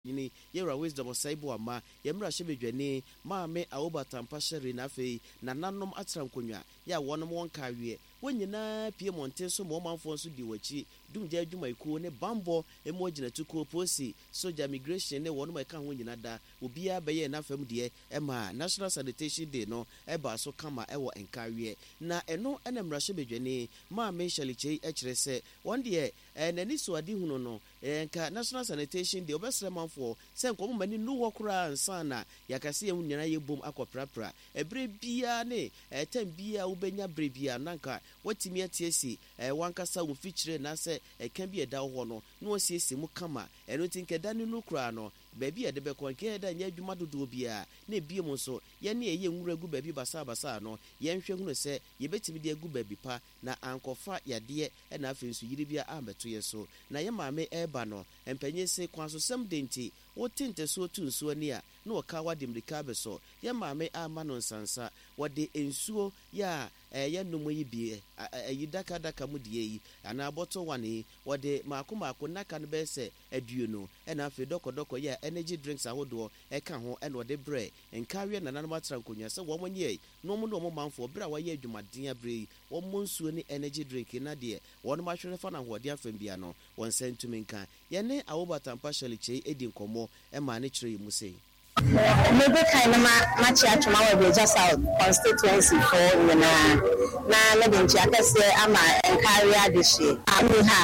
Yini yɛwura wisdom osaibo ama yɛmra hyebedwane maame awoba tampashere na afei na nanom atra nkonwa ya wɔnom wɔn kawie wonyina pie monte so mo manfo nso di wachi dumgya adwuma iko ne bambo emo aginatuko posi soja migration ne wɔnom eka ho nyina da obia bɛyɛ na fam de ema national sanitation day no eba so kama ɛwɔ enkawie na ɛno ɛna mra hyebedwane maame hyalichei ɛkyerɛ sɛ wɔn de nani so ade hunu no nka national sanitation day obɛsrɛ for sɛ nkɔmɔ mani no wɔ kora ansa na yakase yɛ nyina yɛ bom akɔprapra ebre bia ne tem bia wobɛnya bre bia nanka watimi atiesi wankasa wo fikyire na sɛ ɛka bi ɛda hɔ no na wɔsiesie mu kama ɛno tinkɛda ne no kora no baabi ɛde bɛkɔ nkɛ da nya adwuma dodo bia na ebie mu nso yɛ ne ɛyɛ nwura gu baabi basa no yɛnhwɛ hunu sɛ yɛbɛtimi de agu baabi pa na ankɔfa yadeɛ ɛna afei nso yiri bia ambeto yɛ so na yɛ maame ɛba no empanye se kwan so sem denti wotinte so tu nsuo ni a na wɔka wade mrika beso yɛ maame ama no nsansa wɔde ensuo ya yɛ nomo yi bi ayi daka mu die yi ana bottle wane wɔde maako naka no bɛsɛ aduo ɛna afei dɔkɔdɔkɔ yɛ energy drinks ahodoɔ ɛka ho ɛna wɔde brɛ nkawe na nanom atra nkonya sɛ wɔn nyɛ no mo manfo brɛ wɔyɛ adwumaden abrɛ wɔn nsuo ni energy drink na deɛ wɔn mahwere fa na hoɔden afam bia no wɔn sentumi nka yɛne awoba tampa hyalichei edi nkɔmɔ ɛma ne kyerɛ mu sei maybe kind of match at my way just out constituency for na let them check us ama and carry this year I mean ha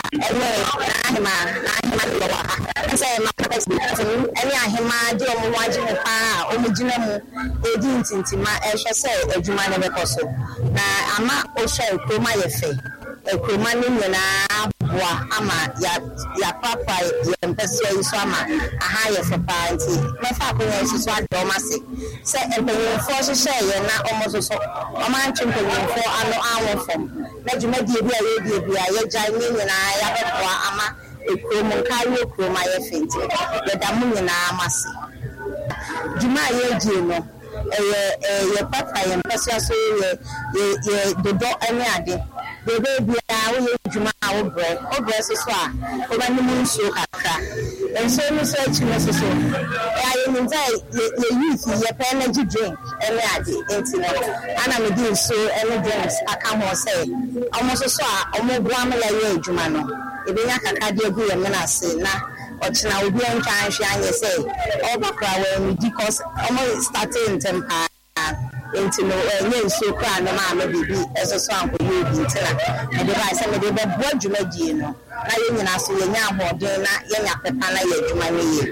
say my any ahima de omo waji pa omo gina mu edi ntintima ehwe say adwuma ne bekoso na ama o share kroma ye fe kroma ni nyina boa ama ya papa ya mpese yi so ama aha ye fe pa nti me fa ko ye so adomase say empenyin fo so share ye na omo so o man chimpenyin fo ano awon fom na dwuma die bia ye jai ni nyina ya be boa ama ekromo kayo kroma ye fenti ye da mu nyina amase dwuma ye die no ye papa ye mpese so ye dodo ani ade bebe bia wo ye dwuma wo bre so a wo ba ni mu nsuo kakra enso ni so achi no so ya ye nzai ye youth ye energy drink ani ade enti no ana me di nsuo any drinks aka ho say almost so a omo bua me la ye dwuma no ebenya kakra de egu ye me na se na ochina obi enka ahwe anye say obakra we di cause omo starting tempa enti no nye nsuo kra no ma bibi eso so anko ye bi ntira e de ba se me de bo adwuma die no na ye nyina so ye nya ahoden na ye nya pepa na ye adwuma ne ye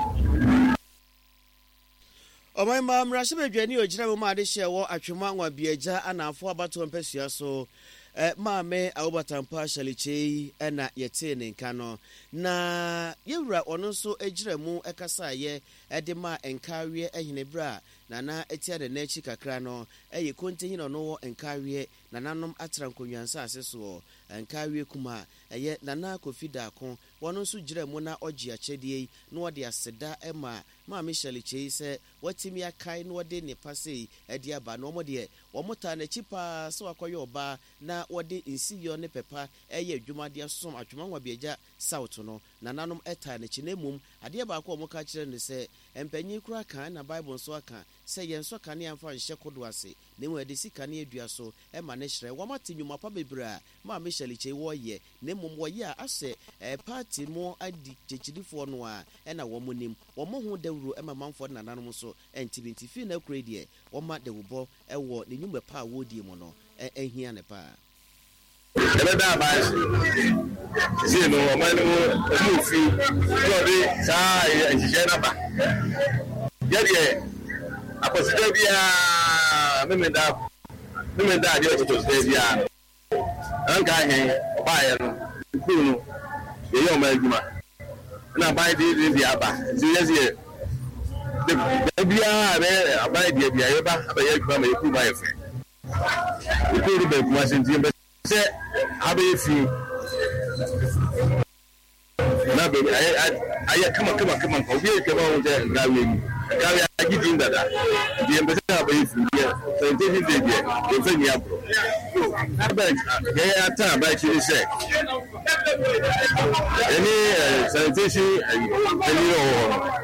Omai ma mrashebedwani ogyina mu ma de hye wo atwema nwa biagya anafo abato mpasua so maame awobatampa hyalichei ena yete ne nka no na yewura ono so agyira mu ekasa ye ede ma enkawe ehinebra na etia de na chi kakra no eye kontenyi no no enkawe na nanom atra nkonyansa aseso enkawe kuma eye nana kofida ko wono so gyira mu na ogye akyedie na wode aseda ema maame hyalichei se watimi akai na wode ne pasei ede aba no omode womota na chipa so akoye oba na wode insiyo ne pepa eye adwuma de asom atwoma nwa biagya south no na nanom eta ne chinemum ade ba ko omoka kire ne se empanyi kura kan na bible so aka se yenso kan ne amfa nhye kodo ase ne mu ade sika ne adua so ema ne hyere womate nwuma pa bebra ma me hyalichei wo ye ne mum wo ye ase party mo adi chechidifo no a ena wo monim wo mo ho dawuro ema manfo na nanom so entibinti fi na kura die wo ma de wo ewo ne nwuma pa wo die mo no ehia ne pa da ba si no o manu o fi yo de sa je na ba ye de aposite bia me da de to bia anka hen ba ye no kunu ye yo ma adwuma na ba de bia ba si ye de bia ba de bia ye ba ba ye adwuma ma ye ku ba ye fe ku ba kuma sentie se abe fi na be ay kama ko bi ke ba wonde gawe agidi ndada bi embe se abe sanitation day deɛ yɛmfa nni agorɔ yɛyɛ ata abakyi ne sɛ ɛne sanitation ani wɔ hɔ